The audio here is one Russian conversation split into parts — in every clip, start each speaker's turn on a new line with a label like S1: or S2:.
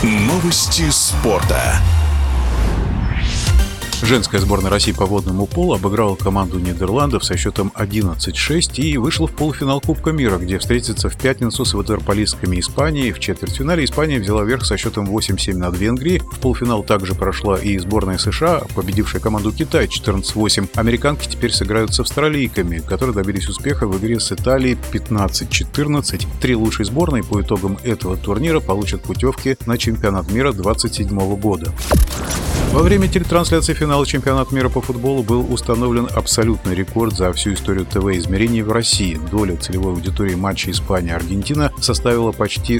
S1: Новости спорта.
S2: Женская сборная России по водному полу обыграла команду Нидерландов со счетом 11-6 и вышла в полуфинал Кубка мира, где встретится в пятницу с ватерполистками Испании. В четвертьфинале Испания взяла верх со счетом 8-7 над Венгрией. В полуфинал также прошла и сборная США, победившая команду Китая 14-8. Американки теперь сыграют с австралийками, которые добились успеха в игре с Италией 15-14. Три лучшие сборные по итогам этого турнира получат путевки на чемпионат мира 2027 года. Во время телетрансляции финала чемпионата мира по футболу был установлен абсолютный рекорд за всю историю ТВ-измерений в России. Доля целевой аудитории матча Испания-Аргентина составила почти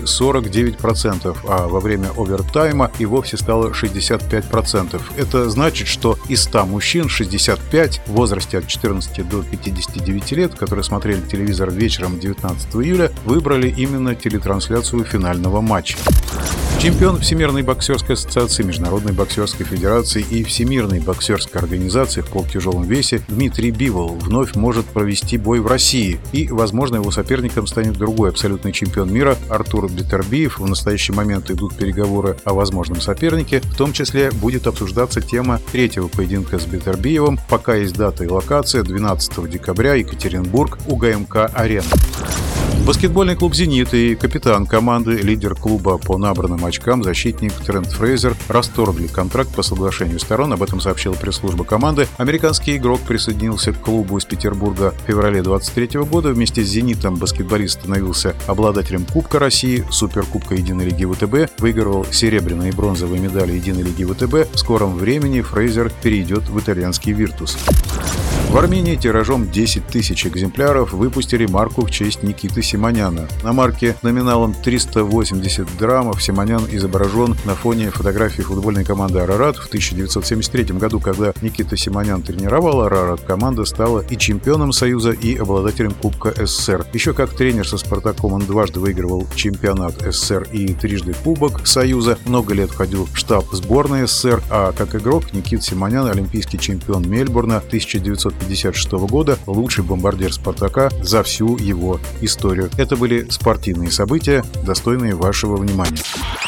S2: 49%, а во время овертайма и вовсе стало 65%. Это значит, что из 100 мужчин 65 в возрасте от 14 до 59 лет, которые смотрели телевизор вечером 19 июля, выбрали именно телетрансляцию финального матча. Чемпион Всемирной боксерской ассоциации, Международной боксерской федерации и Всемирной боксерской организации в полутяжелом весе Дмитрий Бивол вновь может провести бой в России. И, возможно, его соперником станет другой абсолютный чемпион мира Артур Бетербиев. В настоящий момент идут переговоры о возможном сопернике. В том числе будет обсуждаться тема третьего поединка с Бетербиевым. Пока есть дата и локация: 12 декабря, Екатеринбург, УГМК-арена. Баскетбольный клуб «Зенит» и капитан команды, лидер клуба по набранным очкам, защитник Трент Фрейзер расторгли контракт по соглашению сторон. Об этом сообщила пресс-служба команды. Американский игрок присоединился к клубу из Петербурга в феврале 2023 года. Вместе с «Зенитом» баскетболист становился обладателем Кубка России, Суперкубка Единой лиги ВТБ, выигрывал серебряные и бронзовые медали Единой лиги ВТБ. В скором времени Фрейзер перейдет в итальянский «Виртус». В Армении тиражом 10 тысяч экземпляров выпустили марку в честь Никиты Симоняна. На марке номиналом 380 драмов Симонян изображен на фоне фотографии футбольной команды «Арарат». В 1973 году, когда Никита Симонян тренировал «Арарат», команда стала и чемпионом Союза, и обладателем Кубка СССР. Еще как тренер со «Спартаком» он дважды выигрывал чемпионат СССР и трижды Кубок Союза. Много лет входил в штаб сборной СССР, а как игрок Никита Симонян — олимпийский чемпион Мельбурна 1956 года, лучший бомбардир «Спартака» за всю его историю. Это были спортивные события, достойные вашего внимания.